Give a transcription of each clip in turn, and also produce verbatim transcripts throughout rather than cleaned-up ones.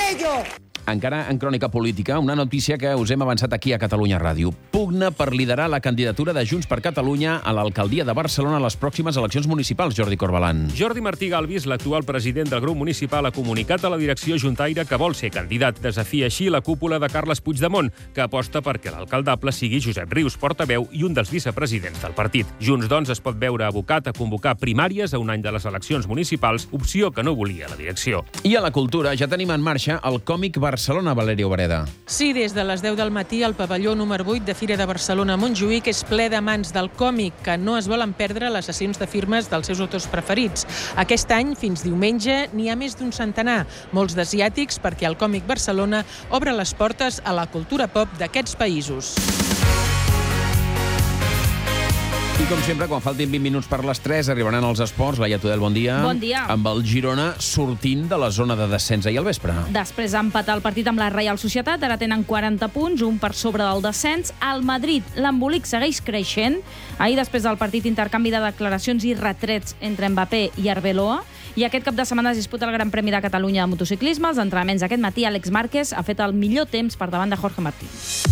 ello. Encara en crònica política, una notícia que us hem avançat aquí a Catalunya Ràdio. Pugna per liderar la candidatura de Junts per Catalunya a l'alcaldia de Barcelona a les pròximes eleccions municipals, Jordi Corbalan. Jordi Martí Galvis, l'actual president del grup municipal, ha comunicat a la direcció juntaire que vol ser candidat. Desafia així la cúpula de Carles Puigdemont, que aposta perquè l'alcaldable sigui Josep Rius, portaveu i un dels vicepresidents del partit. Junts, doncs, es pot veure abocat a convocar primàries a un any de les eleccions municipals, opció que no volia la direcció. I a la cultura ja tenim en marxa el còmic Barcelona, Valeria Obreda. Sí, des de les deu del matí el pavelló número vuit de Fira de Barcelona a Montjuïc és ple de mans del còmic, que no es volen perdre les sessions de firmes dels seus autors preferits. Aquest any, fins diumenge, n'hi ha més d'un centenar, molts d'asiàtics, perquè el còmic Barcelona obre les portes a la cultura pop d'aquests països. I com sempre, quan faltin vint minuts per les tres, arribaran els esports. Laia Tudel, bon dia. Bon dia. Amb el Girona sortint de la zona de descens ahir al vespre. Després d'empatar el partit amb la Reial Societat, ara tenen quaranta punts, un per sobre del descens. Al Madrid, l'embolic segueix creixent. Ahir, després del partit, intercanvi de declaracions i retrets entre Mbappé i Arbeloa. I aquest cap de setmana es disputa el Gran Premi de Catalunya de motociclisme. Els entrenaments aquest matí, Àlex Márquez ha fet el millor temps per davant de Jorge Martín.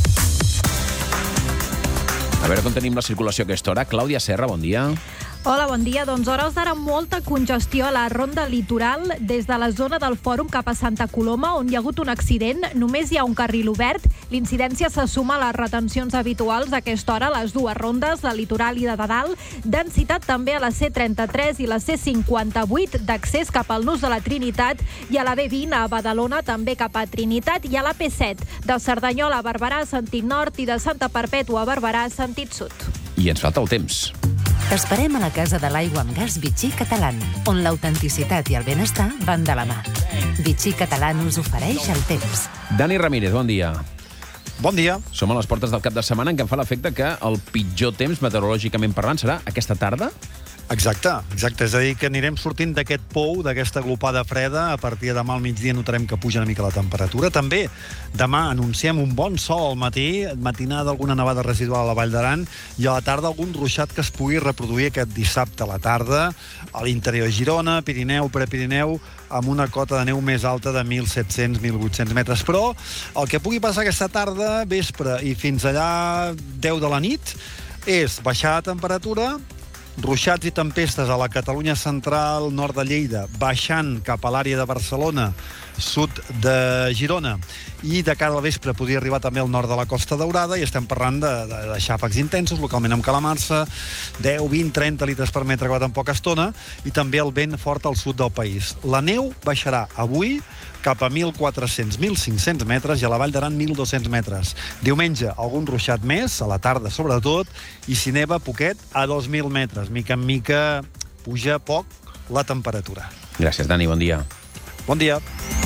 A veure com tenim la circulació a aquesta hora. Clàudia Serra, bon dia. Hola, bon dia. Doncs hores d'ara molta congestió a la ronda litoral des de la zona del Fòrum cap a Santa Coloma, on hi ha hagut un accident. Només hi ha un carril obert. L'incidència se suma a les retencions habituals a aquesta hora, les dues rondes, la litoral i de dalt. Densitat també a la C trenta-tres i la C cinquanta-vuit d'accés cap al Nus de la Trinitat i a la B vint a Badalona també cap a Trinitat i a la P set de Cerdanyola a Barberà, sentit nord, i de Santa Perpètua a Barberà, sentit sud. I ens falta el temps. T'esperem a la Casa de l'Aigua amb Gas Vichy Catalán, on l'autenticitat i el benestar van de la mà. Vichy Catalán us ofereix el temps. Dani Ramírez, bon dia. Bon dia. Som a les portes del cap de setmana en què em fa l'efecte que el pitjor temps, meteorològicament parlant, serà aquesta tarda? Exacte, exacte. És a dir, que anirem sortint d'aquest pou, d'aquesta glopada freda. A partir de demà al migdia notarem que puja una mica la temperatura. També demà anunciem un bon sol al matí, matinada alguna nevada residual a la Vall d'Aran i a la tarda algun ruixat que es pugui reproduir aquest dissabte a la tarda a l'interior de Girona, Pirineu, Prepirineu, amb una cota de neu més alta de mil set-cents a mil vuit-cents metres. Però el que pugui passar aquesta tarda, vespre i fins allà deu de la nit, és baixar la temperatura, ruixats i tempestes a la Catalunya central, nord de Lleida, baixant cap a l'àrea de Barcelona, sud de Girona, i de cara al vespre podria arribar també al nord de la Costa Daurada, i estem parlant de, de, de xàfecs intensos, localment amb calamarsa, deu, vint, trenta litres per metre quadrat en poca estona, i també el vent fort al sud del país. La neu baixarà avui cap a mil quatre-cents a mil cinc-cents metres i a la Vall d'Aran mil dos-cents metres. Diumenge, algun ruixat més, a la tarda sobretot, i si neva poquet, a dos mil metres. Mica en mica puja poc la temperatura. Gràcies, Dani, bon dia. Bon dia.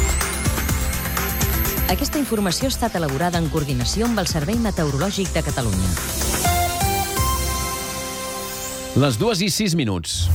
Aquesta informació ha estat elaborada en coordinació amb el Servei Meteorològic de Catalunya. Les dues i sis minuts.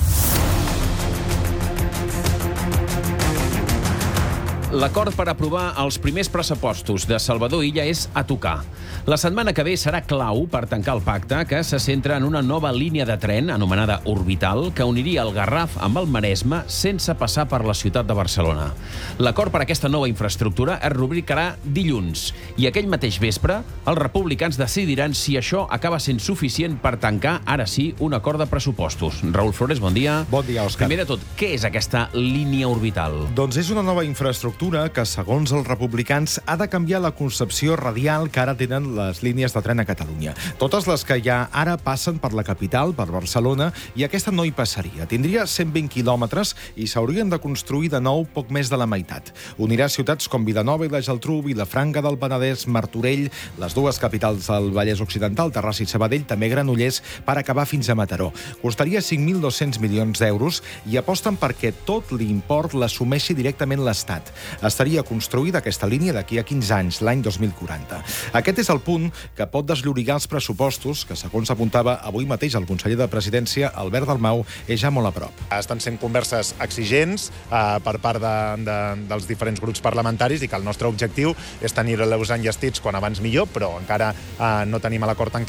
L'acord per aprovar els primers pressupostos de Salvador Illa és a tocar. La setmana que ve serà clau per tancar el pacte, que se centra en una nova línia de tren, anomenada Orbital, que uniria el Garraf amb el Maresme sense passar per la ciutat de Barcelona. L'acord per aquesta nova infraestructura es rubricarà dilluns, i aquell mateix vespre els republicans decidiran si això acaba sent suficient per tancar, ara sí, un acord de pressupostos. Raül Flores, bon dia. Bon dia, Òscar. Primer de tot, què és aquesta línia orbital? Doncs és una nova infraestructura que, segons els republicans, ha de canviar la concepció radial que ara tenen les línies de tren a Catalunya. Totes les que ja ara passen per la capital, per Barcelona, i aquesta no hi passaria. Tindria cent vint quilòmetres i s'haurien de construir de nou poc més de la meitat. Unirà ciutats com Vilanova i la Geltrú, Vilafranca del Penedès, Martorell, les dues capitals del Vallès Occidental, Terrassa i Sabadell, també Granollers, per acabar fins a Mataró. Costaria cinc mil dos-cents milions d'euros i aposten perquè tot l'import l'assumeixi directament l'Estat. Estaria construïda aquesta línia d'aquí a quinze anys, l'any dos mil quaranta. Aquest és el punt que pot desllorigar els pressupostos, que, segons apuntava avui mateix el conseller de Presidència, Albert Dalmau, és ja molt a prop. Estan sent converses exigents eh, per part de, de, dels diferents grups parlamentaris i que el nostre objectiu és tenir-los enllestits quan abans millor, però encara eh, no tenim l'acord tancat.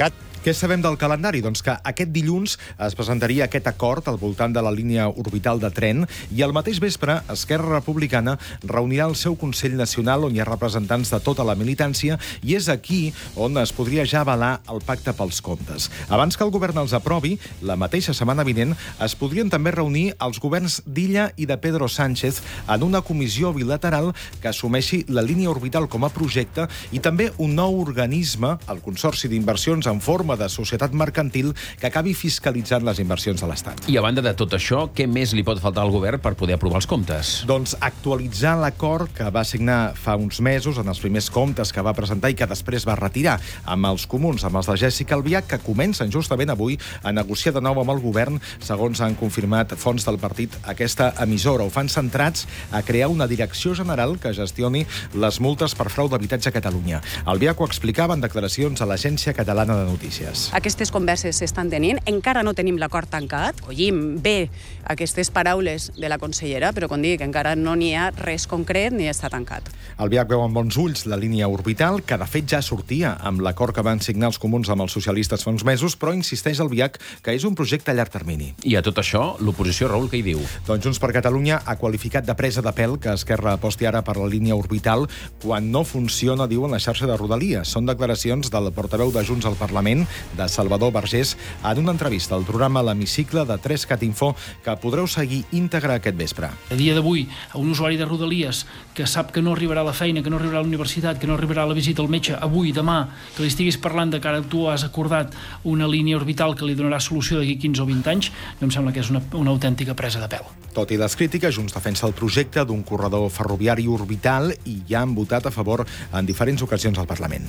Què sabem del calendari? Doncs que aquest dilluns es presentaria aquest acord al voltant de la línia orbital de tren i al mateix vespre Esquerra Republicana reunirà el seu Consell Nacional on hi ha representants de tota la militància i és aquí on es podria ja avalar el pacte pels comptes. Abans que el govern els aprovi, la mateixa setmana vinent es podrien també reunir els governs d'Illa i de Pedro Sánchez en una comissió bilateral que assumeixi la línia orbital com a projecte i també un nou organisme, el Consorci d'Inversions en forma de societat mercantil, que acabi fiscalitzant les inversions de l'Estat. I a banda de tot això, què més li pot faltar al govern per poder aprovar els comptes? Doncs actualitzar l'acord que va signar fa uns mesos en els primers comptes que va presentar i que després va retirar amb els comuns, amb els de Jessica Albiach, que comencen justament avui a negociar de nou amb el govern, segons han confirmat fonts del partit aquesta emissora. Ho fan centrats a crear una direcció general que gestioni les multes per frau d'habitatge a Catalunya. Albiach ho explicava en declaracions a l'Agència Catalana de Notícies. Aquestes converses s'estan tenint, encara no tenim l'acord tancat. Collim bé aquestes paraules de la consellera, però com dic, encara no n'hi ha res concret ni està tancat. Albiach veu amb bons ulls la línia orbital, que de fet ja sortia amb l'acord que van signar els comuns amb els socialistes fa uns mesos, però insisteix Albiach que és un projecte a llarg termini. I a tot això, l'oposició, Raül, què hi diu? Doncs Junts per Catalunya ha qualificat de presa de pèl que Esquerra aposti ara per la línia orbital quan no funciona, diuen, la xarxa de Rodalies. Són declaracions del portaveu de Junts al Parlament, de Salvador Vergés, en una entrevista al programa L'Hemicicle de tres cat info que podreu seguir íntegre aquest vespre. A dia d'avui, a un usuari de Rodalies que sap que no arribarà a la feina, que no arribarà a la universitat, que no arribarà a la visita al metge avui, demà, que li estiguis parlant de que ara tu has acordat una línia orbital que li donarà solució d'aquí quinze o vint anys, no em sembla que és una, una autèntica presa de pèl. Tot i les crítiques, Junts defensa el projecte d'un corredor ferroviari orbital i ja han votat a favor en diferents ocasions al Parlament.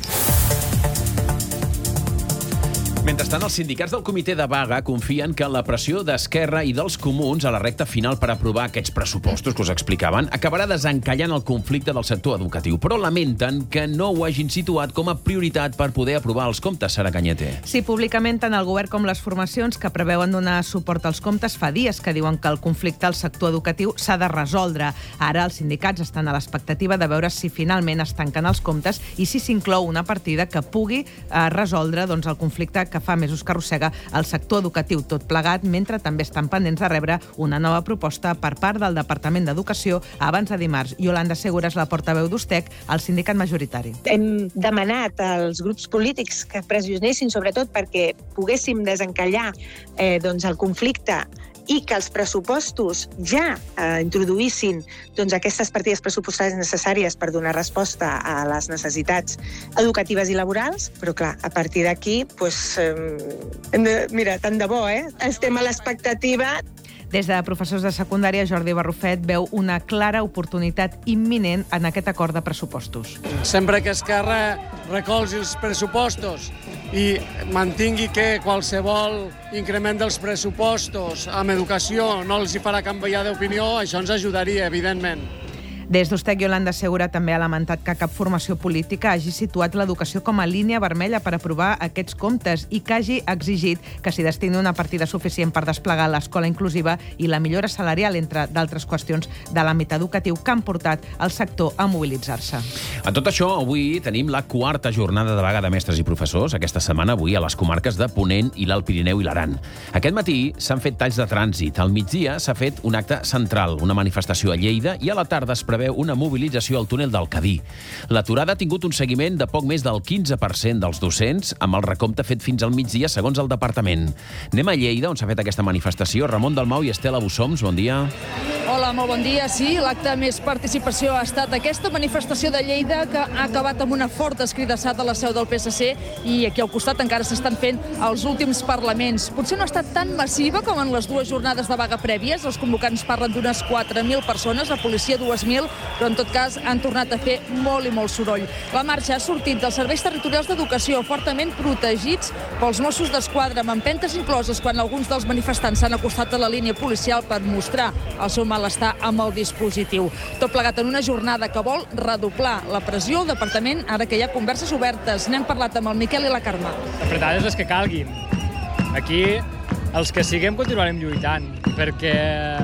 Mentrestant, els sindicats del comitè de vaga confien que la pressió d'Esquerra i dels comuns a la recta final per aprovar aquests pressupostos que us explicaven acabarà desencallant el conflicte del sector educatiu, però lamenten que no ho hagin situat com a prioritat per poder aprovar els comptes, Sara Cañete. Sí, públicament tant el govern com les formacions que preveuen donar suport als comptes fa dies que diuen que el conflicte al sector educatiu s'ha de resoldre. Ara els sindicats estan a l'expectativa de veure si finalment es tanquen els comptes i si s'inclou una partida que pugui eh, resoldre doncs, el conflicte que que fa mesos que arrossega el sector educatiu tot plegat, mentre també estan pendents de rebre una nova proposta per part del Departament d'Educació abans de dimarts. Iolanda Segura és la portaveu d'Ustec, el sindicat majoritari. Hem demanat als grups polítics que pressionessin, sobretot perquè poguéssim desencallar eh, doncs el conflicte i que els pressupostos ja eh, introduïssin doncs, aquestes partides pressupostàries necessàries per donar resposta a les necessitats educatives i laborals, però clar, a partir d'aquí, doncs, eh, hem de, mira, tant de bo, eh? Estem a l'expectativa. Des de professors de secundària, Jordi Barrufet veu una clara oportunitat imminent en aquest acord de pressupostos. Sempre que Esquerra recolzi els pressupostos i mantingui que qualsevol increment dels pressupostos amb educació no els hi farà canviar d'opinió, això ens ajudaria, evidentment. Des d'Ustec, Iolanda Segura també ha lamentat que cap formació política hagi situat l'educació com a línia vermella per aprovar aquests comptes i que hagi exigit que s'hi destini una partida suficient per desplegar l'escola inclusiva i la millora salarial, entre d'altres qüestions de l'àmbit educatiu que han portat el sector a mobilitzar-se. A tot això, avui tenim la quarta jornada de vaga de mestres i professors, aquesta setmana avui a les comarques de Ponent i l'Alt Pirineu i l'Aran. Aquest matí s'han fet talls de trànsit. Al migdia s'ha fet un acte central, una manifestació a Lleida, i a la tarda es preveu una mobilització al túnel del Cadí. L'aturada ha tingut un seguiment de poc més del quinze per cent dels docents, amb el recompte fet fins al migdia, segons el departament. Anem a Lleida, on s'ha fet aquesta manifestació. Ramon Dalmau i Estela Bussoms, bon dia. Hola, molt bon dia. Sí, l'acte amb més participació ha estat aquesta manifestació de Lleida, que ha acabat amb una forta escridassada a la seu del P S C, i aquí al costat encara s'estan fent els últims parlaments. Potser no ha estat tan massiva com en les dues jornades de vaga prèvies. Els convocants parlen d'unes quatre mil persones, la policia dues mil, però en tot cas han tornat a fer molt i molt soroll. La marxa ha sortit dels serveis territorials d'educació, fortament protegits pels Mossos d'Esquadra, amb empentes incloses quan alguns dels manifestants s'han acostat a la línia policial per mostrar el seu malestar amb el dispositiu. Tot plegat en una jornada que vol redoblar la pressió al departament, ara que hi ha converses obertes. N'hem parlat amb el Miquel i la Carme. Apretades les que calguin. Aquí, els que siguem, continuarem lluitant, perquè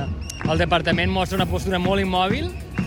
el departament mostra una postura molt immòbil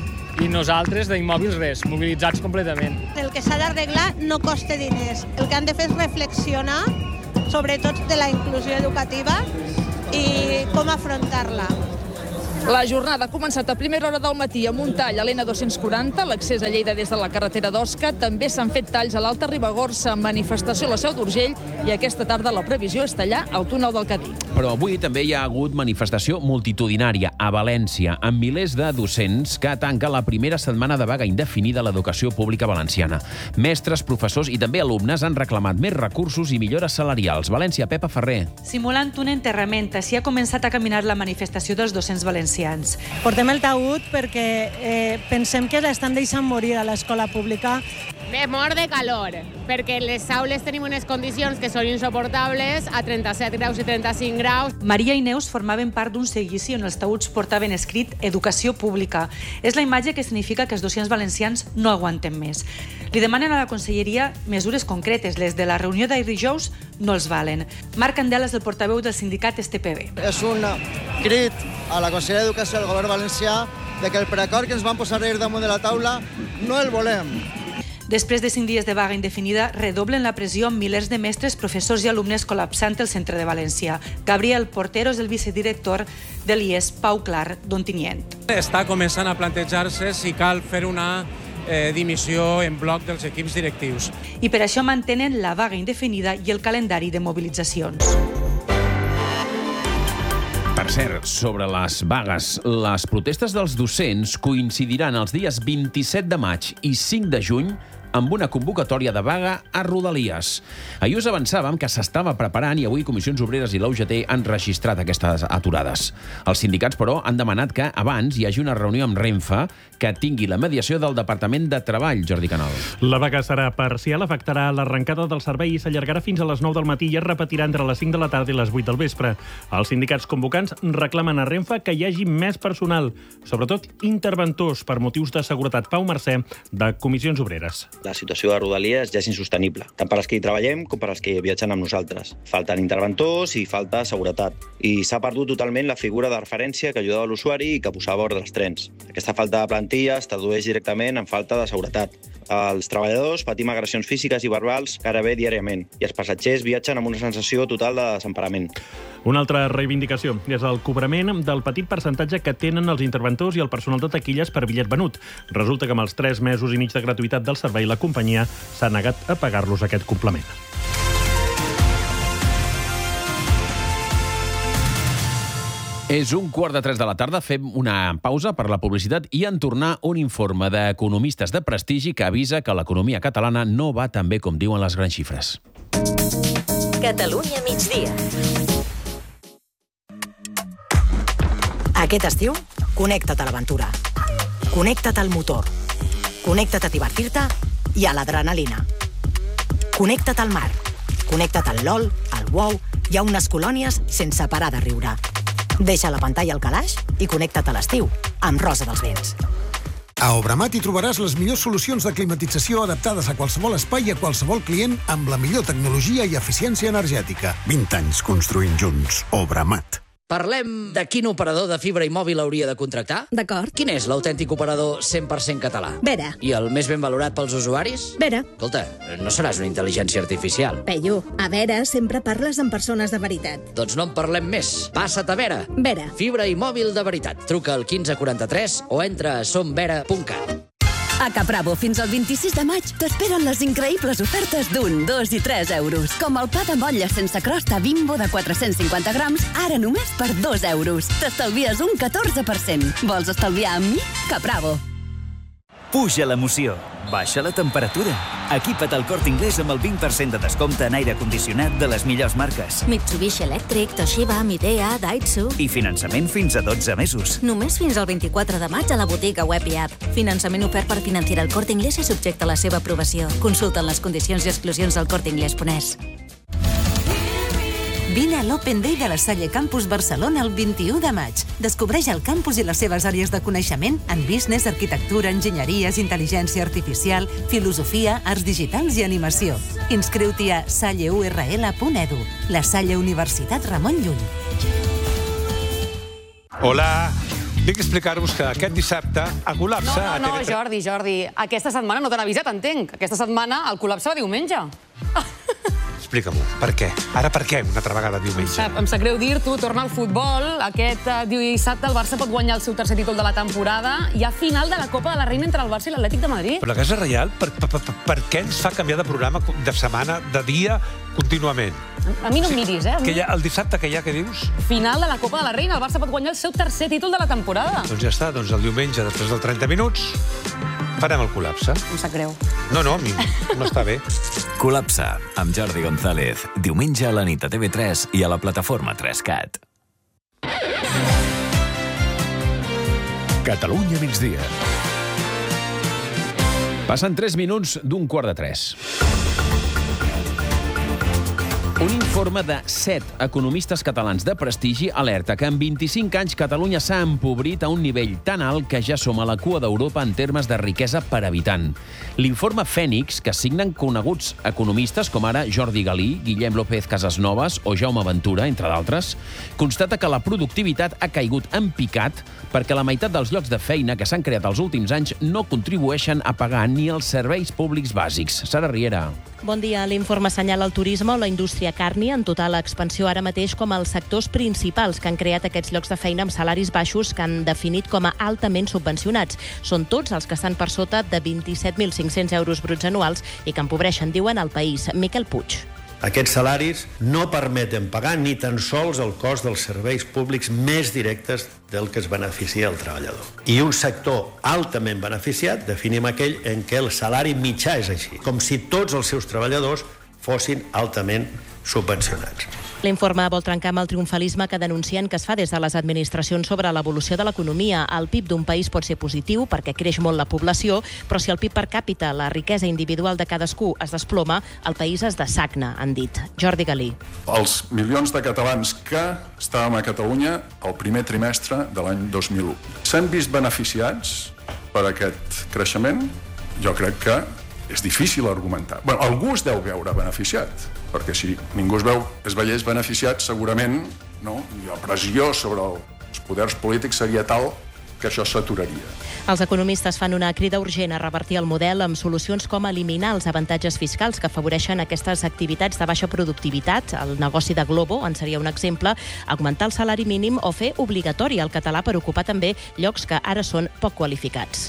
i nosaltres d'immòbils res, mobilitzats completament. El que s'ha d'arreglar no costa diners. El que han de fer és reflexionar sobretot de la inclusió educativa i com afrontar-la. La jornada ha començat a primera hora del matí amb un tall a l'N dos-cents quaranta, l'accés a Lleida des de la carretera d'Osca. També s'han fet talls a l'Alta Ribagorça, manifestació a la Seu d'Urgell, i aquesta tarda la previsió és tallar el túnel del Cadí. Però avui també hi ha hagut manifestació multitudinària a València, amb milers de docents que tanca la primera setmana de vaga indefinida a l'educació pública valenciana. Mestres, professors i també alumnes han reclamat més recursos i millores salarials. València, Pepa Ferrer. Simulant un enterrament, així ha començat a caminar la manifestació dels docents valencians. Portem el taüt perquè eh, pensem que l'estan deixant morir a l'escola pública. Me mor de calor, perquè en les aules tenim unes condicions que són insuportables, a trenta-set graus i trenta-cinc graus. Maria i Neus formaven part d'un seguici on els taüts portaven escrit Educació Pública. És la imatge que significa que els docents valencians no aguanten més. Li demanen a la conselleria mesures concretes. Les de la reunió d'ahir dijous no els valen. Marc Candela és el portaveu del sindicat S T P B. És un crit a la Conselleria d'Educació del Govern valencià de que el preacord que ens van posar ahir damunt de la taula no el volem. Després de cinc dies de vaga indefinida, redoblen la pressió amb milers de mestres, professors i alumnes col·lapsant el centre de València. Gabriel Portero és el vicedirector de l'I E S Pau Clar d'Ontinyent. Està començant a plantejar-se si cal fer una eh, dimissió en bloc dels equips directius. I per això mantenen la vaga indefinida i el calendari de mobilitzacions. Per cert, sobre les vagues, les protestes dels docents coincidiran els dies vint-i-set de maig i cinc de juny amb una convocatòria de vaga a Rodalies. Ahir us avançàvem que s'estava preparant i avui Comissions Obreres i l'U G T han registrat aquestes aturades. Els sindicats, però, han demanat que abans hi hagi una reunió amb Renfe que tingui la mediació del Departament de Treball, Jordi Canal. La vaga serà parcial, afectarà l'arrencada del servei i s'allargarà fins a les nou del matí i es repetirà entre les cinc de la tarda i les vuit del vespre. Els sindicats convocants reclamen a Renfe que hi hagi més personal, sobretot interventors per motius de seguretat. Pau Mercè, de Comissions Obreres. La situació de Rodalies ja és insostenible, tant per als que hi treballem com per als que viatgen amb nosaltres. Falten interventors i falta seguretat. I s'ha perdut totalment la figura de referència que ajudava l'usuari i que posava ordre als trens. Aquesta falta de plantilla es tradueix directament en falta de seguretat. Els treballadors patim agressions físiques i verbals gairebé diàriament i els passatgers viatgen amb una sensació total de desemparament. Una altra reivindicació és el cobrament del petit percentatge que tenen els interventors i el personal de taquilles per bitllet venut. Resulta que amb els tres mesos i mig de gratuïtat del servei la companyia s'ha negat a pagar-los aquest complement. És un quart de tres de la tarda, fem una pausa per la publicitat i en tornar un informe d'economistes de prestigi que avisa que l'economia catalana no va tan bé com diuen les grans xifres. Catalunya migdia. Aquest estiu, connecta't a l'aventura. Connecta't al motor. Connecta't a divertir-te i a l'adrenalina. Connecta't al mar. Connecta't al LOL, al WoW i a unes colònies sense parar de riure. Deixa la pantalla al calaix i connecta't a l'estiu amb Rosa dels Vents. A Obramat hi trobaràs les millors solucions de climatització adaptades a qualsevol espai i a qualsevol client amb la millor tecnologia i eficiència energètica. vint anys construint junts. Obramat. Parlem de quin operador de fibra i mòbil hauria de contractar? D'acord. Quin és l'autèntic operador cent per cent català? Vera. I el més ben valorat pels usuaris? Vera. Escolta, no seràs una intel·ligència artificial. Peyu, a Vera sempre parles amb persones de veritat. Doncs no en parlem més. Passa't a Vera. Vera. Fibra i mòbil de veritat. Truca al quinze quaranta-tres o entra a somvera punt cat. A Capravo, fins al vint-i-sis de maig, t'esperen les increïbles ofertes d'un, dos i tres euros. Com el pa de motlla sense crosta Bimbo de quatre-cents cinquanta grams, ara només per dos euros. T'estalvies un catorze per cent. Vols estalviar amb mi? Capravo. Puja l'emoció, baixa la temperatura. Equipa't al Corte Inglés amb el vint per cent de descompte en aire condicionat de les millors marques. Mitsubishi Electric, Toshiba, Midea, Daitsu... I finançament fins a dotze mesos. Només fins al vint-i-quatre de maig a la botiga web i app. Finançament ofert per Financiera El Corte Inglés i subjecte a la seva aprovació. Consulta les condicions i exclusions al corte inglés punt es. Vine a l'Open Day de la Salle Campus Barcelona el vint-i-u de maig. Descobreix el campus i les seves àrees de coneixement en business, arquitectura, enginyeries, intel·ligència artificial, filosofia, arts digitals i animació. Inscriu-t'hi a salle u erre ele punt edu. La Salle Universitat Ramon Llull. Hola. Vinc a explicar-vos que aquest dissabte a col·lapse... No, no, no, Jordi, Jordi. Aquesta setmana no t'han avisat, entenc. Aquesta setmana el col·lapse va diumenge. Explica-m'ho. Per què? Ara per què una altra vegada diumenge? Em sap greu dir-t'ho, torna al futbol. Aquest dissabte el Barça pot guanyar el seu tercer títol de la temporada. Hi ha final de la Copa de la Reina entre el Barça i l'Atlètic de Madrid. Però la Casa Reial, per, per, per, per què ens fa canviar de programa de setmana, de dia, contínuament? A mi no em miris, eh? Que hi ha, el dissabte que hi ha, què dius? Final de la Copa de la Reina. El Barça pot guanyar el seu tercer títol de la temporada. Doncs ja està, doncs el diumenge, després dels trenta minuts, farem el col·lapse. Em sap greu. No, no, a mi no està bé. Col·lapse, amb Jordi González. Diumenge a la nit a T V tres i a la plataforma tres cat. Catalunya migdia. Passen tres minuts d'un quart de tres. Un informe de set economistes catalans de prestigi alerta que en vint-i-cinc anys Catalunya s'ha empobrit a un nivell tan alt que ja som a la cua d'Europa en termes de riquesa per habitant. L'informe Fènix, que signen coneguts economistes com ara Jordi Galí, Guillem López Casasnovas o Jaume Ventura, entre d'altres, constata que la productivitat ha caigut en picat perquè la meitat dels llocs de feina que s'han creat els últims anys no contribueixen a pagar ni els serveis públics bàsics. Sara Riera. Bon dia. L'informe assenyala el turisme o la indústria càrnia en total expansió ara mateix com els sectors principals que han creat aquests llocs de feina amb salaris baixos que han definit com a altament subvencionats. Són tots els que estan per sota de vint-i-set mil cinc-cents euros bruts anuals i que empobreixen, diuen, el país. Miquel Puig. Aquests salaris no permeten pagar ni tan sols el cost dels serveis públics més directes del que es beneficia el treballador. I un sector altament beneficiat definim aquell en què el salari mitjà és així, com si tots els seus treballadors fossin altament subvencionats. L'informe vol trencar amb el triomfalisme que denuncien que es fa des de les administracions sobre l'evolució de l'economia. El P I B d'un país pot ser positiu perquè creix molt la població, però si el P I B per càpita, la riquesa individual de cadascú, es desploma, el país es dessagna, han dit. Jordi Galí. Els milions de catalans que estàvem a Catalunya el primer trimestre de l'any dos mil u s'han vist beneficiats per aquest creixement? Jo crec que és difícil argumentar. Bueno, algú es deu veure beneficiat, perquè si ningú es veu, es veiés beneficiat, segurament, no? I la pressió sobre els poders polítics seria tal que això s'aturaria. Els economistes fan una crida urgent a revertir el model amb solucions com eliminar els avantatges fiscals que afavoreixen aquestes activitats de baixa productivitat. El negoci de Globo en seria un exemple, augmentar el salari mínim o fer obligatori el català per ocupar també llocs que ara són poc qualificats.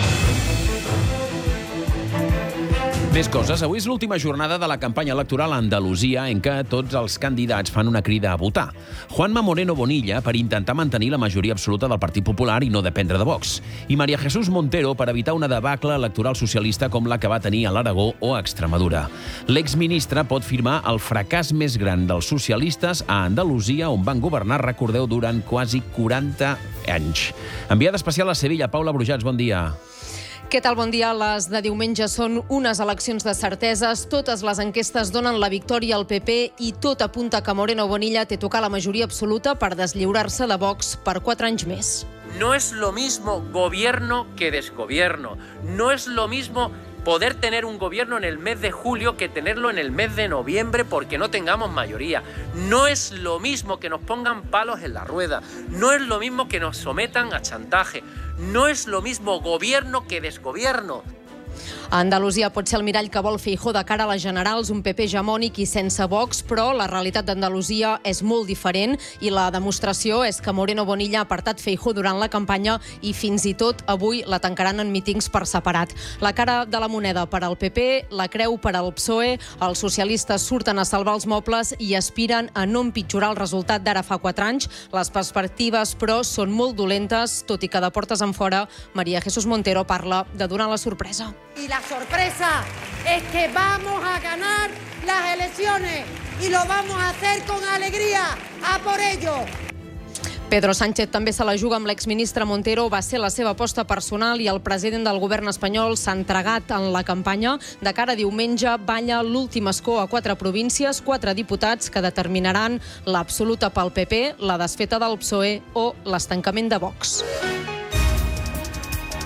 Més coses. Avui és l'última jornada de la campanya electoral a Andalusia en què tots els candidats fan una crida a votar. Juanma Moreno Bonilla per intentar mantenir la majoria absoluta del Partit Popular i no dependre de Vox. I María Jesús Montero per evitar una debacle electoral socialista com la que va tenir a l'Aragó o a Extremadura. L'exministre pot firmar el fracàs més gran dels socialistes a Andalusia, on van governar, recordeu, durant quasi quaranta anys. Enviada especial a Sevilla, Paula Brujats, bon dia. Què tal? Bon dia. Les de diumenge són unes eleccions de certeses. Totes les enquestes donen la victòria al P P i tot apunta que Moreno Bonilla té tocar la majoria absoluta per deslliurar-se de Vox per quatre anys més. No es lo mismo gobierno que desgobierno. No es lo mismo poder tener un gobierno en el mes de julio que tenerlo en el mes de noviembre porque no tengamos mayoría. No es lo mismo que nos pongan palos en la rueda. No es lo mismo que nos sometan a chantaje. No es lo mismo gobierno que desgobierno. A Andalusia pot ser el mirall que vol Feijóo de cara a les generals, un P P hegemònic i sense Vox, però la realitat d'Andalusia és molt diferent i la demostració és que Moreno Bonilla ha apartat Feijóo durant la campanya i fins i tot avui la tancaran en mítings per separat. La cara de la moneda per al P P, la creu per al P S O E, els socialistes surten a salvar els mobles i aspiren a no empitjorar el resultat d'ara fa quatre anys. Les perspectives, però, són molt dolentes, tot i que de portes enfora, María Jesús Montero parla de donar la sorpresa. Y la sorpresa es que vamos a ganar las elecciones y lo vamos a hacer con alegría, a por ello. Pedro Sánchez també se la juga amb l'exministre Montero, va ser la seva aposta personal i el president del govern espanyol s'ha entregat en la campanya. De cara a diumenge balla l'últim escó a quatre províncies, quatre diputats que determinaran l'absoluta pel P P, la desfeta del P S O E o l'estancament de Vox.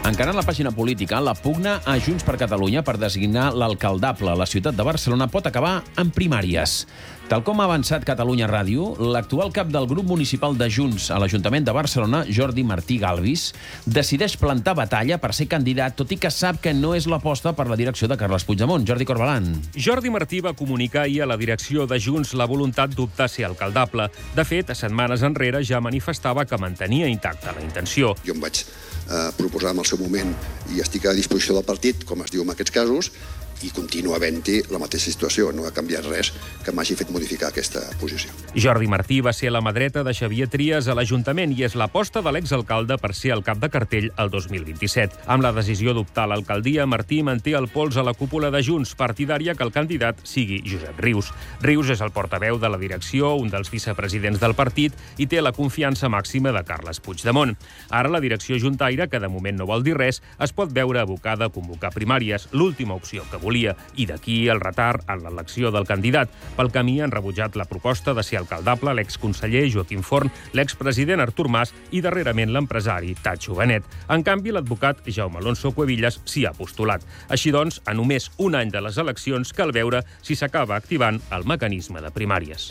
Encarant la pàgina política, la pugna a Junts per Catalunya per designar l'alcaldable a la ciutat de Barcelona pot acabar en primàries. Tal com ha avançat Catalunya Ràdio, l'actual cap del grup municipal de Junts a l'Ajuntament de Barcelona, Jordi Martí Galvis, decideix plantar batalla per ser candidat, tot i que sap que no és l'aposta per la direcció de Carles Puigdemont. Jordi Corbalan. Jordi Martí va comunicar ahir a la direcció de Junts la voluntat d'optar a ser alcaldable. De fet, setmanes enrere ja manifestava que mantenia intacta la intenció. Jo em vaig eh, proposar en el seu moment i estic a disposició del partit, com es diu en aquests casos, i continua havent-hi la mateixa situació. No ha canviat res que m'hagi fet modificar aquesta posició. Jordi Martí va ser la mà dreta de Xavier Trias a l'Ajuntament i és l'aposta de l'exalcalde per ser el cap de cartell el dos mil vint-i-set. Amb la decisió d'optar a l'alcaldia, Martí manté el pols a la cúpula de Junts, partidària que el candidat sigui Josep Rius. Rius és el portaveu de la direcció, un dels vicepresidents del partit, i té la confiança màxima de Carles Puigdemont. Ara la direcció juntaire, que de moment no vol dir res, es pot veure abocada a convocar primàries, l'última opció que volia, i d'aquí el retard en l'elecció del candidat. Pel camí han rebutjat la proposta de ser alcaldable l'exconseller Joaquim Forn, l'expresident Artur Mas i darrerament l'empresari Tacho Benet. En canvi, l'advocat Jaume Alonso Cuevillas s'hi ha postulat. Així doncs, a només un any de les eleccions, cal veure si s'acaba activant el mecanisme de primàries.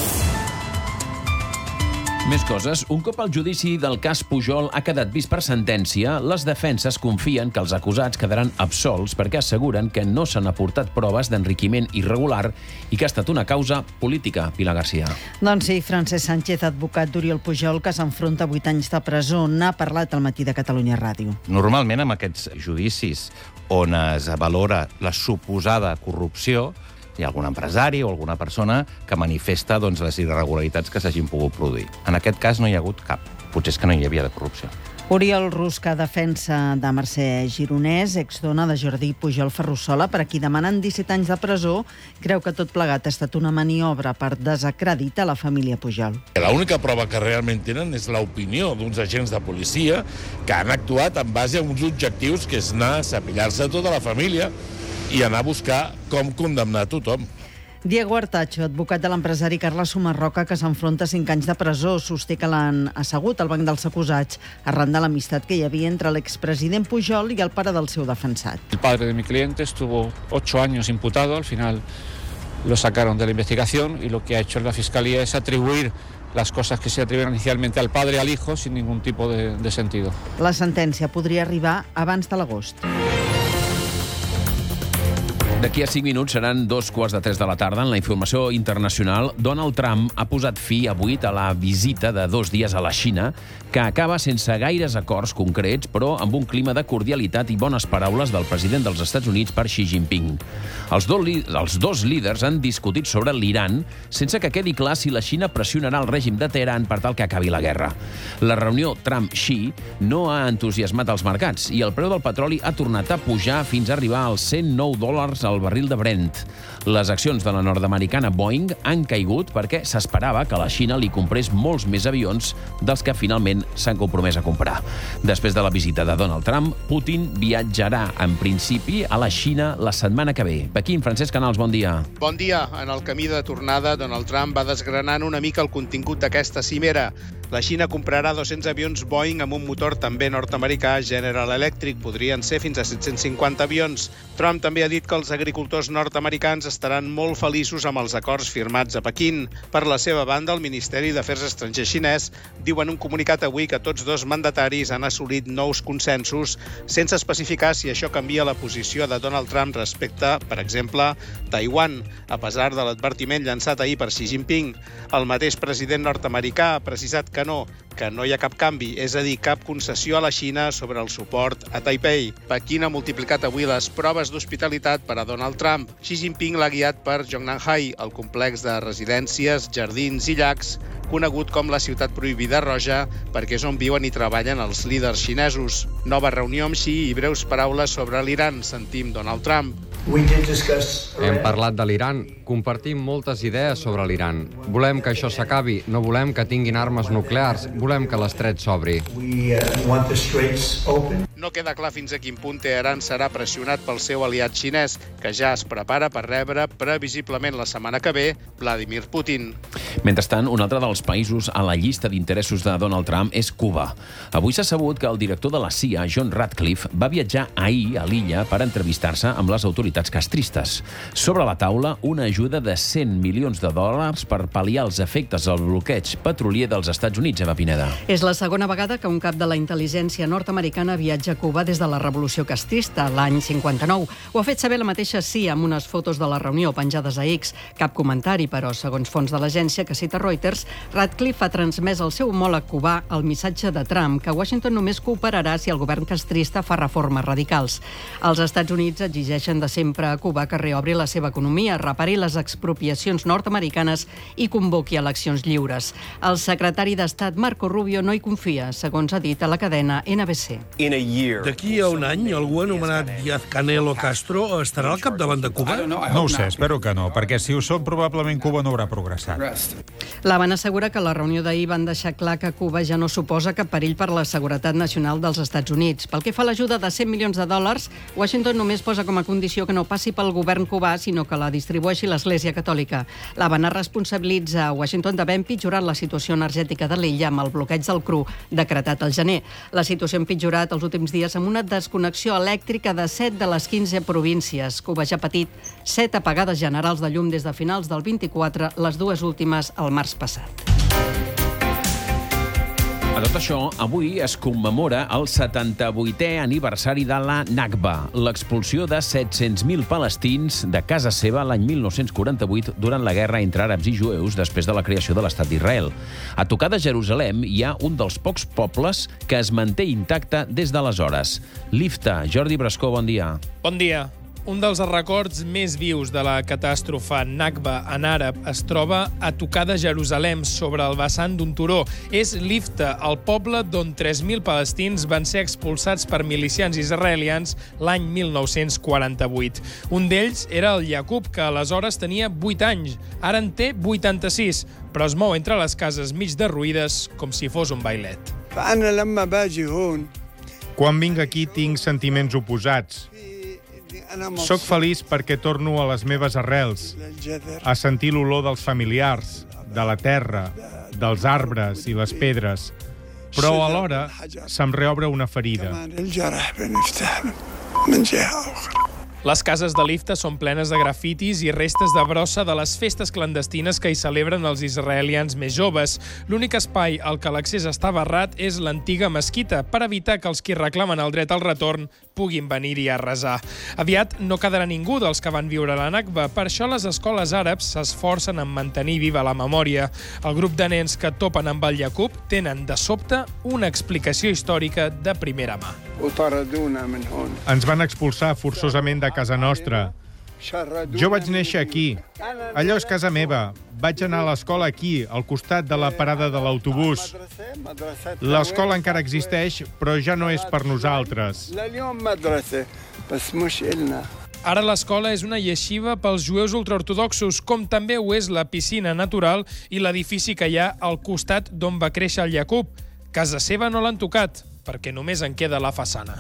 Més coses. Un cop el judici del cas Pujol ha quedat vist per sentència, les defenses confien que els acusats quedaran absolts perquè asseguren que no s'han aportat proves d'enriquiment irregular i que ha estat una causa política. Pilar Garcia. Doncs sí, Francesc Sánchez, advocat d'Oriol Pujol, que s'enfronta a vuit anys de presó, n'ha parlat al matí de Catalunya Ràdio. Normalment, amb aquests judicis on es valora la suposada corrupció, hi ha algun empresari o alguna persona que manifesta doncs, les irregularitats que s'hagin pogut produir. En aquest cas no hi ha hagut cap. Potser és que no hi havia de corrupció. Oriol Rusca, defensa de Mercè Gironès, exdona de Jordi Pujol Ferrusola, per a qui demanen disset anys de presó, creu que tot plegat ha estat una maniobra per desacreditar la família Pujol. L'única prova que realment tenen és l'opinió d'uns agents de policia que han actuat en base a uns objectius que és anar a sapillar-se tota la família i anar a buscar com condemnar tothom. Diego Artacho, advocat de l'empresari Carles Sumarroca, que s'enfronta a cinc anys de presó, sosté que l'han assegut al banc dels acusats arran de l'amistat que hi havia entre l'expresident Pujol i el pare del seu defensat. El padre de mi cliente estuvo ocho años imputado, al final lo sacaron de la investigación y lo que ha hecho la Fiscalía es atribuir las cosas que se atribuyen inicialmente al padre y al hijo sin ningún tipo de, de sentido. La sentència podria arribar abans de l'agost. D'aquí a cinc minuts seran dos quarts de tres de la tarda. En la informació internacional, Donald Trump ha posat fi avui a la visita de dos dies a la Xina, que acaba sense gaires acords concrets, però amb un clima de cordialitat i bones paraules del president dels Estats Units per Xi Jinping. Els dos, els dos líders han discutit sobre l'Iran sense que quedi clar si la Xina pressionarà el règim de Teheran per tal que acabi la guerra. La reunió Trump-Xi no ha entusiasmat els mercats i el preu del petroli ha tornat a pujar fins a arribar als cent nou dòlars al barril de Brent. Les accions de la nord-americana Boeing han caigut perquè s'esperava que la Xina li comprés molts més avions dels que finalment s'han compromès a comprar. Després de la visita de Donald Trump, Putin viatjarà en principi a la Xina la setmana que ve. Pequín, Francesc Canals, bon dia. Bon dia. En el camí de tornada, Donald Trump va desgranant una mica el contingut d'aquesta cimera. La Xina comprarà dos-cents avions Boeing amb un motor també nord-americà General Electric. Podrien ser fins a set-cents cinquanta avions. Trump també ha dit que els agricultors nord-americans estaran molt feliços amb els acords firmats a Pequín. Per la seva banda, el Ministeri d'Afers Estrangers xinès diu en un comunicat avui que tots dos mandataris han assolit nous consensos sense especificar si això canvia la posició de Donald Trump respecte, per exemple, Taiwan, a pesar de l'advertiment llançat ahir per Xi Jinping. El mateix president nord-americà ha precisat que no, que no hi ha cap canvi, és a dir, cap concessió a la Xina sobre el suport a Taipei. Pequín ha multiplicat avui les proves d'hospitalitat per a Donald Trump. Xi Jinping l'ha guiat per Zhongnanhai, el complex de residències, jardins i llacs, conegut com la ciutat prohibida roja, perquè és on viuen i treballen els líders xinesos. Nova reunió amb Xi i breus paraules sobre l'Iran. Sentim Donald Trump. Hem parlat de l'Iran, compartim moltes idees sobre l'Iran. Volem que això s'acabi, no volem que tinguin armes nuclears, volem que l'estret s'obri. No queda clar fins a quin punt Teheran serà pressionat pel seu aliat xinès, que ja es prepara per rebre previsiblement la setmana que ve Vladimir Putin. Mentrestant, un altre dels països a la llista d'interessos de Donald Trump és Cuba. Avui s'ha sabut que el director de la C I A, John Ratcliffe, va viatjar ahir a l'illa per entrevistar-se amb les autoritats castristes. Sobre la taula, una ajuda de cent milions de dòlars per pal·liar els efectes del bloqueig petrolier dels Estats Units, Eva Pineda. És la segona vegada que un cap de la intel·ligència nord-americana viatja a Cuba des de la Revolució Castrista, l'any cinquanta-nou. Ho ha fet saber la mateixa C I A amb unes fotos de la reunió penjades a X. Cap comentari, però, segons fons de l'agència que cita Reuters, Ratcliffe ha transmès al seu homòleg cubà el missatge de Trump, que Washington només cooperarà si el govern castrista fa reformes radicals. Els Estats Units exigeixen de sempre a Cuba que reobri la seva economia, repari les expropiacions nord-americanes i convoqui eleccions lliures. El secretari d'Estat Marco Rubio no hi confia, segons ha dit a la cadena N B C. D'aquí a un any, algú anomenat Díaz-Canel Castro estarà al capdavant de Cuba? No ho sé, espero que no, perquè si ho són, probablement Cuba no haurà progressat. La van assegurar que a la reunió d'ahir van deixar clar que Cuba ja no suposa cap perill per la seguretat nacional dels Estats Units. Pel que fa a l'ajuda de cent milions de dòlars, Washington només posa com a condició que no passi pel govern cubà, sinó que la distribueixi l'Església Catòlica. L'Havana responsabilitza a Washington d'haver empitjorat la situació energètica de l'illa amb el bloqueig del cru decretat al gener. La situació ha empitjorat els últims dies amb una desconnexió elèctrica de set de les quinze províncies. Cuba ja ha patit set apagades generals de llum des de finals del vint-i-quatre, les dues últimes al març passat. A tot això, avui es commemora el setanta-vuitè aniversari de la Nakba, l'expulsió de set-cents mil palestins de casa seva l'any mil nou-cents quaranta-vuit durant la guerra entre àrabs i jueus després de la creació de l'Estat d'Israel. A tocar de Jerusalem hi ha un dels pocs pobles que es manté intacte des d'aleshores. Lifta, Jordi Brascó, bon dia. Bon dia. Un dels records més vius de la catàstrofe Nakba en àrab es troba a tocar de Jerusalem, sobre el vessant d'un turó. És Lifta, el poble d'on tres mil palestins van ser expulsats per milicians israelians l'any mil nou-cents quaranta-vuit. Un d'ells era el Yaqub, que aleshores tenia vuit anys. Ara en té vuitanta-sis, però es mou entre les cases mig derruïdes com si fos un bailet. Quan vinc aquí tinc sentiments oposats. Soc feliç perquè torno a les meves arrels, a sentir l'olor dels familiars, de la terra, dels arbres i les pedres, però alhora se'm reobre una ferida. Les cases de Lifta són plenes de grafitis i restes de brossa de les festes clandestines que hi celebren els israelians més joves. L'únic espai al que l'accés està barrat és l'antiga mesquita, per evitar que els qui reclamen el dret al retorn puguin venir-hi a resar. Aviat no quedarà ningú dels que van viure la Nakba, per això les escoles àrabs s'esforcen en mantenir viva la memòria. El grup de nens que topen amb el Yaqub tenen, de sobte, una explicació històrica de primera mà. Ens van expulsar forçosament de casa nostra. Jo vaig néixer aquí. Allò és casa meva. Vaig anar a l'escola aquí, al costat de la parada de l'autobús. L'escola encara existeix, però ja no és per nosaltres. Ara l'escola és una yeshiva pels jueus ultraortodoxos, com també ho és la piscina natural i l'edifici que hi ha al costat d'on va créixer el Yaqub. Casa seva no l'han tocat, perquè només en queda la façana.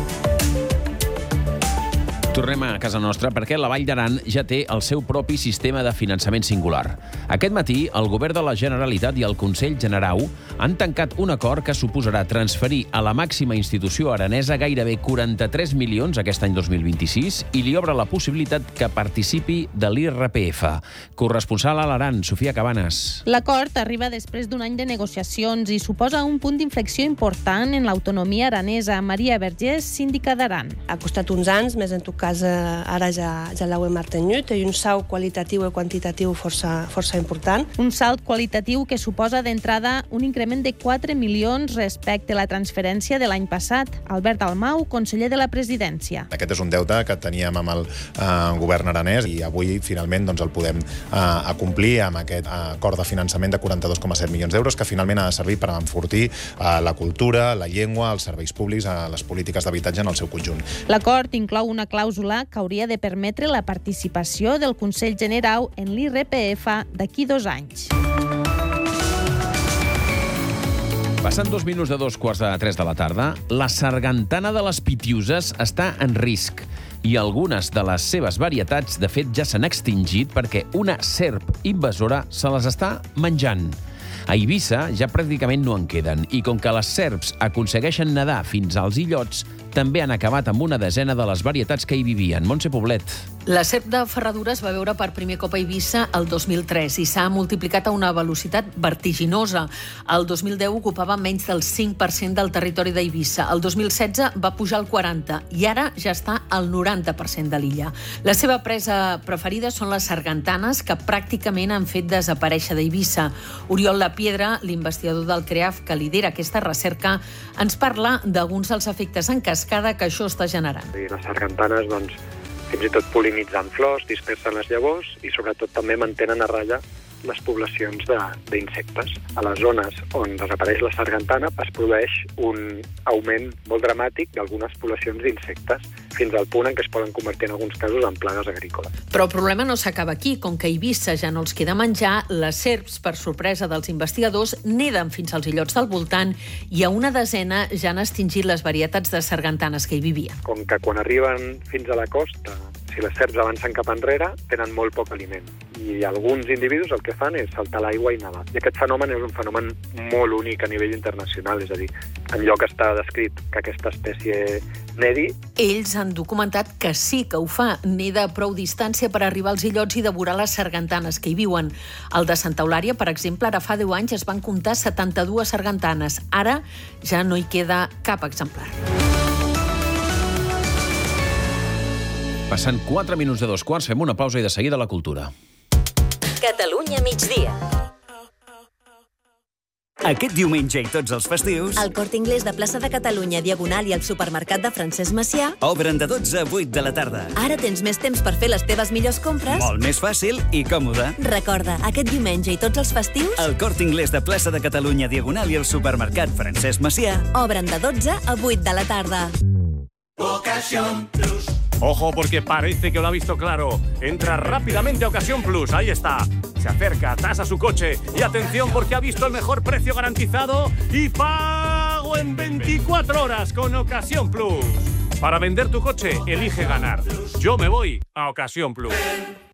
Tornem a casa nostra perquè la Vall d'Aran ja té el seu propi sistema de finançament singular. Aquest matí, el govern de la Generalitat i el Consell Generau han tancat un acord que suposarà transferir a la màxima institució aranesa gairebé quaranta-tres milions aquest any dos mil vint-i-sis i li obre la possibilitat que participi de l'I R P F. Corresponsal a l'Aran, Sofia Cabanes. L'acord arriba després d'un any de negociacions i suposa un punt d'inflexió important en l'autonomia aranesa. Maria Vergés, síndica d'Aran. Ha costat uns anys, més en tot cas ara ja, ja l'heu mantingut, i un salt qualitatiu i quantitatiu força, força important. Un salt qualitatiu que suposa d'entrada un increment de quatre milions respecte a la transferència de l'any passat. Albert Almau, conseller de la Presidència. Aquest és un deute que teníem amb el eh, govern aranès i avui finalment doncs, el podem eh, acomplir amb aquest eh, acord de finançament de quaranta-dos coma set milions d'euros que finalment ha de servir per enfortir eh, la cultura, la llengua, els serveis públics, eh, les polítiques d'habitatge en el seu conjunt. L'acord inclou una clàusula que hauria de permetre la participació del Consell Generau en l'I R P F d'aquí dos anys. Passant dos minuts de dos quarts de tres de la tarda, la sargantana de les Pitiuses està en risc. i algunes de les seves varietats, de fet, ja s'han extingit perquè una serp invasora se les està menjant. A Eivissa ja pràcticament no en queden, i com que les serps aconsegueixen nedar fins als illots, també han acabat amb una desena de les varietats que hi vivien. Montse Poblet. La serp de Ferradura es va veure per primer cop a Eivissa el dos mil tres i s'ha multiplicat a una velocitat vertiginosa. El dos mil deu ocupava menys del cinc per cent del territori d'Eivissa. El dos mil setze va pujar al quaranta i ara ja està al noranta per cent de l'illa. La seva presa preferida són les sargantanes, que pràcticament han fet desaparèixer d'Eivissa. Oriol Lapiedra, l'investigador del CREAF que lidera aquesta recerca, ens parla d'alguns dels efectes en cascada que això està generant. Les sargantanes, doncs, fins i tot pol·linitzen flors, dispersen les llavors i sobretot també mantenen a ratlla les poblacions d'insectes. A les zones on desapareix la sargantana es produeix un augment molt dramàtic d'algunes poblacions d'insectes, fins al punt en què es poden convertir en alguns casos en plagues agrícoles. Però el problema no s'acaba aquí. Com que a Eivissa ja no els queda menjar, les serps, per sorpresa dels investigadors, neden fins als illots del voltant i a una desena ja han extingit les varietats de sargantanes que hi vivien. Com que quan arriben fins a la costa, si les serps avancen cap enrere, tenen molt poc aliment. I alguns individus el que fan és saltar l'aigua i nedar. I aquest fenomen és un fenomen molt únic a nivell internacional, és a dir, enlloc està descrit que aquesta espècie nedi. Ells han documentat que sí que ho fa. Neda a prou distància per arribar als illots i devorar les sargantanes que hi viuen. Al de Santa Eulària, per exemple, ara fa deu anys es van comptar setanta-dues sargantanes. Ara ja no hi queda cap exemplar. Passant quatre minuts de dos quarts, fem una pausa i de seguida la cultura. Catalunya migdia. Aquest diumenge i tots els festius... El Corte Inglés de Plaça de Catalunya, Diagonal i el supermercat de Francesc Macià obren de dotze a vuit de la tarda. Ara tens més temps per fer les teves millors compres. Molt més fàcil i còmode. Recorda, aquest diumenge i tots els festius... El Corte Inglés de Plaça de Catalunya, Diagonal i el supermercat Francesc Macià obren de dotze a vuit de la tarda. Ocasión Plus. Ojo, porque parece que lo ha visto claro. Entra rápidamente a Ocasión Plus. Ahí está. Se acerca, tasa su coche. Y atención, porque ha visto el mejor precio garantizado y pago en veinticuatro horas con Ocasión Plus. Para vender tu coche, elige ganar. Yo me voy a Ocasión Plus.